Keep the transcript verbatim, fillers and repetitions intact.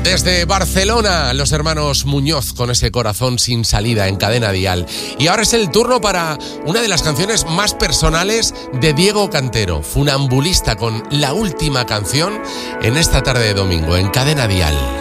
Desde Barcelona, los hermanos Muñoz con ese corazón sin salida en Cadena Dial. Y ahora es el turno para una de las canciones más personales de Diego Cantero, Funambulista, con la última canción en esta tarde de domingo en Cadena Dial.